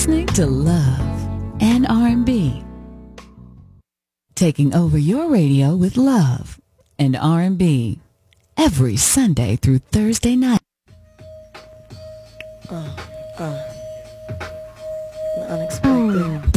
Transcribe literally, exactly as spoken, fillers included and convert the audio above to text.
listening to Love and R and B. Taking over your radio with love and R and B every Sunday through Thursday night. Uh, uh, unexpected.